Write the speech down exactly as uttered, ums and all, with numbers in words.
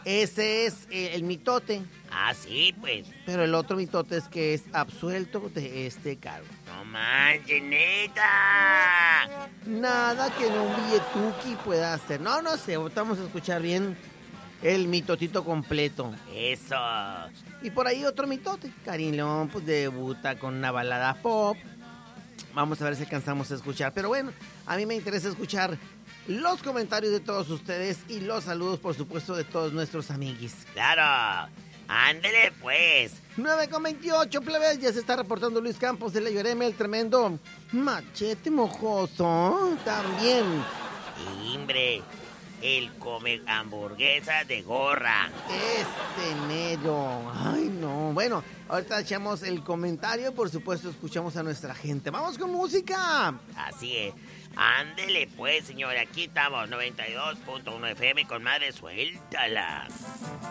Ese es el, el mitote. Ah, sí, pues. Pero el otro mitote es que es absuelto de este cargo. No manches, neta. Nada que no un billetuki pueda hacer. No, no sé, vamos a escuchar bien el mitotito completo. Eso. Y por ahí otro mitote. Karin León pues debuta con una balada pop. Vamos a ver si alcanzamos a escuchar. Pero bueno, a mí me interesa escuchar los comentarios de todos ustedes y los saludos, por supuesto, de todos nuestros amiguis. Claro. Ándele, pues. nueve con veintiocho, plebes. Ya se está reportando Luis Campos de la Lloreme, el tremendo machete mojoso. También. Timbre. El come hamburguesa de gorra. Este mero. Ay, no. Bueno, ahorita echamos el comentario. Por supuesto, escuchamos a nuestra gente. ¡Vamos con música! Así es. Ándele, pues, señor. Aquí estamos, noventa y dos punto uno F M con madre, suéltala.